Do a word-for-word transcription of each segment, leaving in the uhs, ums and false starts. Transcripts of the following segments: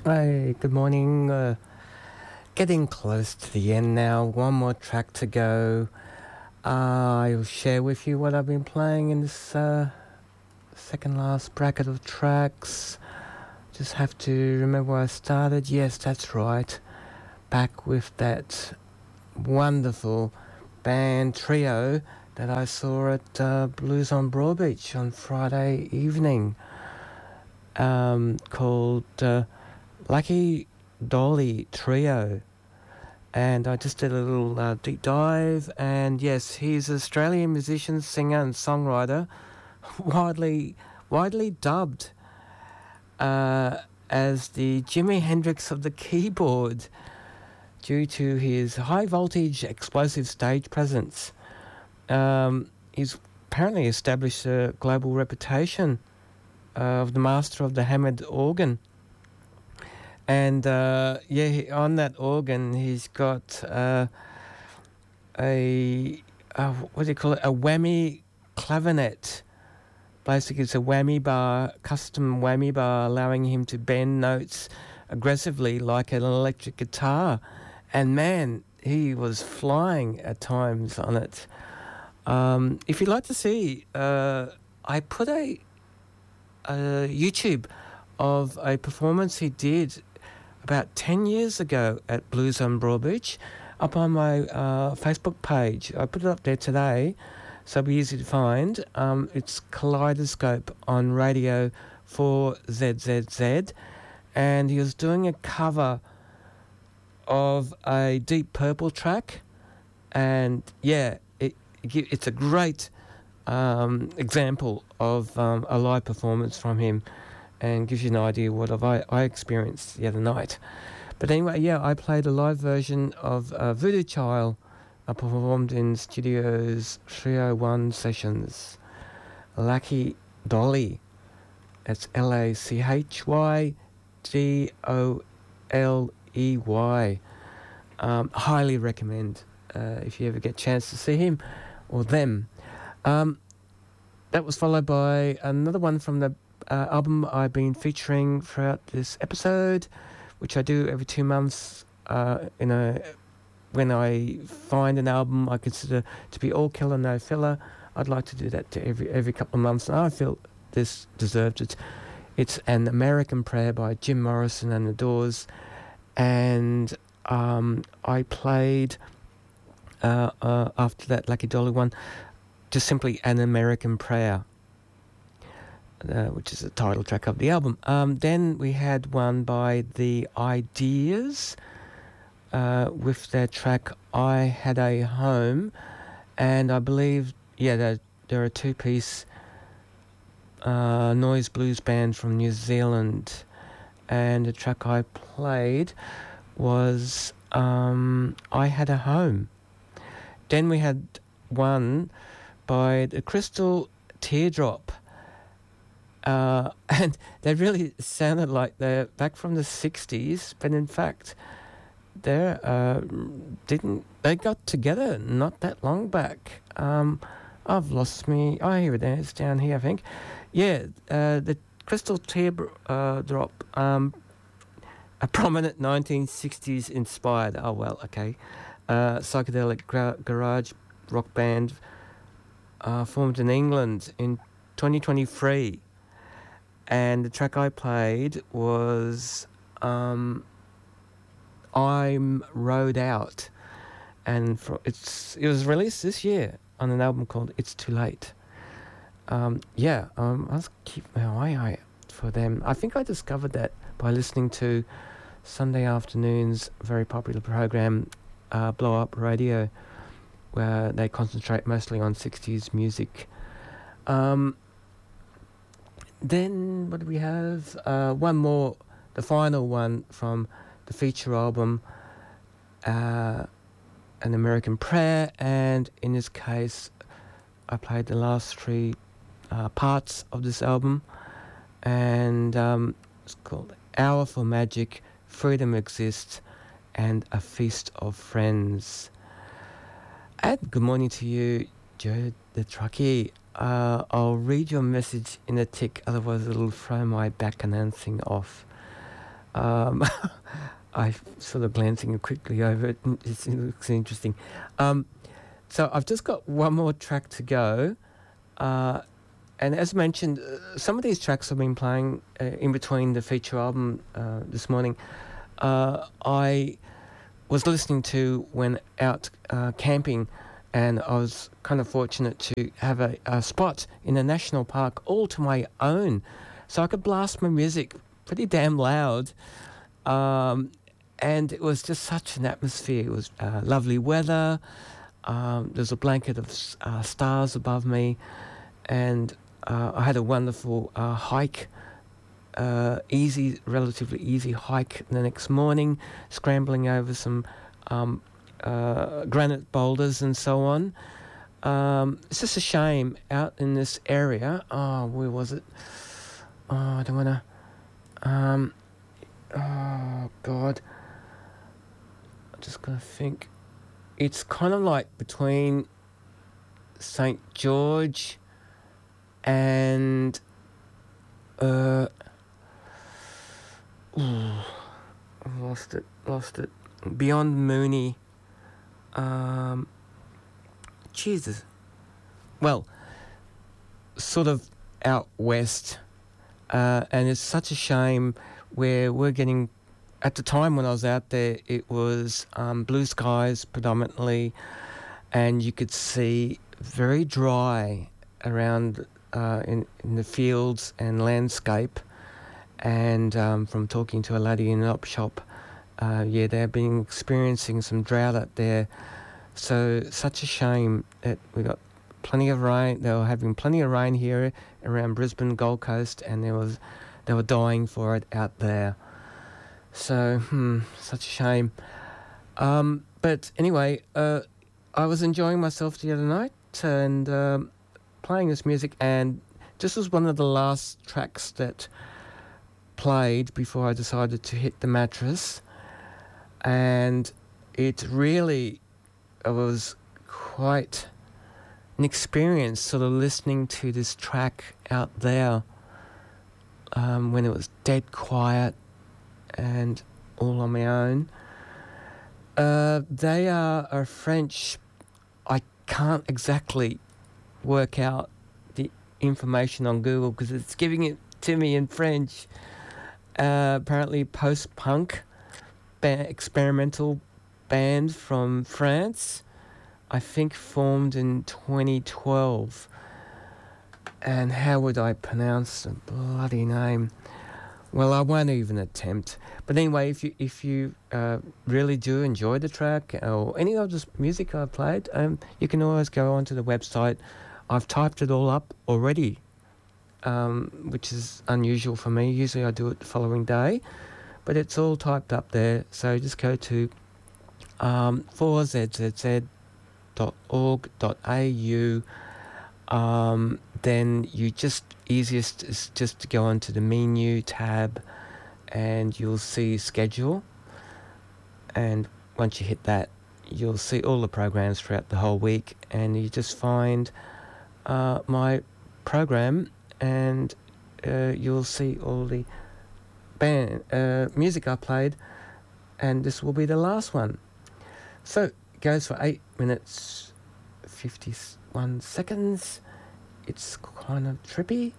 Hi, good morning. Uh, getting close to the end now. One more track to go. Uh, I'll share with you what I've been playing in this uh, second last bracket of tracks. Just have to remember where I started. Yes, that's right. Back with that wonderful band trio that I saw at uh, Blues on Broadbeach on Friday evening, um, called uh, Lucky Dolly Trio. And I just did a little uh, deep dive, and yes, he's an Australian musician, singer and songwriter, widely widely dubbed uh, as the Jimi Hendrix of the keyboard due to his high voltage explosive stage presence. Um, he's apparently established a global reputation uh, of the master of the hammered organ. And uh, yeah, he, on that organ, he's got uh, a, a what do you call it? A whammy clavinet. Basically, it's a whammy bar, custom whammy bar, allowing him to bend notes aggressively like an electric guitar. And man, he was flying at times on it. Um, if you'd like to see, uh, I put a, a YouTube of a performance he did about ten years ago at Blues on Broadbeach up on my uh, Facebook page. I put it up there today, so it'll be easy to find. Um, it's Kaleidoscope on Radio four Z Z Z, and he was doing a cover of a Deep Purple track, and yeah, it, it it's a great um, example of um, a live performance from him, and gives you an idea what I, I experienced the other night. But anyway, yeah, I played a live version of uh, Voodoo Child, uh, performed in Studios three oh one sessions. Lucky Dolly, that's L A C H Y D O L E Y. Um, highly recommend uh, if you ever get a chance to see him or them. Um, that was followed by another one from the Uh, album I've been featuring throughout this episode, which I do every two months. Uh, in a when I find an album I consider to be all killer, no filler, I'd like to do that to every every couple of months, and I feel this deserves it. It's An American Prayer by Jim Morrison and the Doors, and um, I played uh, uh, after that Lucky Dolly one, just simply An American Prayer. Uh, which is the title track of the album. Um, then we had one by The Ideas uh, with their track I Had a Home, and I believe, yeah, they're, they're a two-piece uh, noise blues band from New Zealand, and the track I played was um, I Had a Home. Then we had one by the Crystal Teardrop, Uh, and they really sounded like they're back from the sixties, but in fact, they uh, didn't. They got together not that long back. Um, I've lost me. Oh, here it is, down here, I think. Yeah, uh, the Crystal Teardrop, uh, um, a prominent nineteen sixties inspired. Oh well, okay. Uh, psychedelic gra- garage rock band uh, formed in England in twenty twenty-three. And the track I played was um, I'm Rode Out. And for, it's it was released this year on an album called It's Too Late. Um, yeah, um, I'll keep my eye out for them. I think I discovered that by listening to Sunday afternoon's very popular program, uh, Blow Up Radio, where they concentrate mostly on sixties music. Um... Then what do we have? Uh, one more, the final one from the feature album, uh, An American Prayer, and in this case, I played the last three uh, parts of this album, and um, it's called Hour for Magic, Freedom Exists, and A Feast of Friends. And good morning to you, Joe the Truckie. Uh, I'll read your message in a tick, otherwise it'll throw my back announcing off. Um, I sort of glancing quickly over it. It looks interesting. Um, so I've just got one more track to go. Uh, and as mentioned, uh, some of these tracks I've been playing uh, in between the feature album uh, this morning. Uh, I was listening to when out uh, camping, and I was kind of fortunate to have a, a spot in a national park all to my own, so I could blast my music pretty damn loud. Um, and it was just such an atmosphere. It was uh, lovely weather. Um, there's a blanket of uh, stars above me, and uh, I had a wonderful uh, hike, uh, easy, relatively easy hike the next morning, scrambling over some um, uh, granite boulders and so on. Um, it's just a shame out in this area. Oh, where was it? Oh, I don't want to... Um, oh, God. I'm just going to think. It's kind of like between Saint George and... Uh, ooh, I've lost it, lost it. Beyond Mooney. Um, Jesus. Well, sort of out west. Uh, and it's such a shame where we're getting... At the time when I was out there, it was um, blue skies predominantly, and you could see very dry around uh, in, in the fields and landscape. And um, from talking to a lady in an op shop, uh, yeah, they've been experiencing some drought out there. So such a shame that we got plenty of rain. They were having plenty of rain here around Brisbane, Gold Coast, and there was they were dying for it out there. So, hmm, such a shame. Um, but anyway, uh, I was enjoying myself the other night and um, playing this music, and this was one of the last tracks that played before I decided to hit the mattress. And it really it was quite an experience sort of listening to this track out there um, when it was dead quiet and all on my own. Uh, they are a French... I can't exactly work out the information on Google because it's giving it to me in French. Uh, apparently post-punk ba- experimental band from France, I think formed in twenty twelve. And how would I pronounce the bloody name? Well, I won't even attempt. But anyway, if you if you uh, really do enjoy the track or any of this music I've played, um, you can always go onto the website. I've typed it all up already, um, which is unusual for me. Usually I do it the following day, but it's all typed up there. So just go to um, four z z z dot org dot a u. Um, then you just easiest is just to go onto the menu tab and you'll see schedule, and once you hit that you'll see all the programs throughout the whole week, and you just find uh, my program, and uh, you'll see all the band uh, music I played, and this will be the last one. So it goes for eight minutes fifty-one seconds. It's kind of trippy.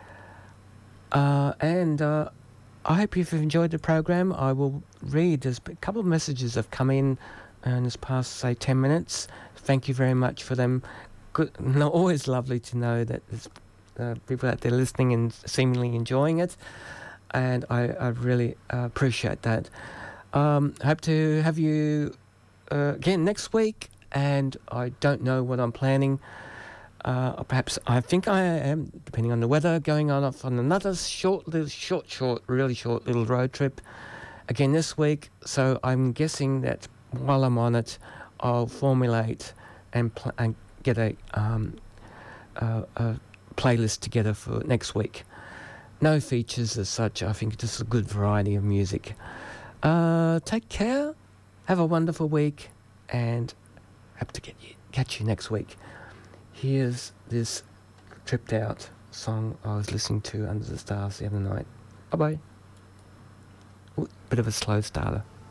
Uh, and uh, I hope you've enjoyed the program. I will read. There's a couple of messages have come in in this past, say, ten minutes. Thank you very much for them. Good, no, always lovely to know that there's uh, people out there listening and seemingly enjoying it. And I, I really uh, appreciate that. Um, hope to have you uh, again next week. And I don't know what I'm planning. Uh, or perhaps I think I am, depending on the weather, going on off on another short, little, short, short, really short little road trip again this week. So I'm guessing that while I'm on it, I'll formulate and, pl- and get a, um, uh, a playlist together for next week. No features as such. I think just a good variety of music. Uh, take care. Have a wonderful week, and hope to get you, catch you next week. Here's this tripped out song I was listening to under the stars the other night. Bye bye. bit of a slow starter.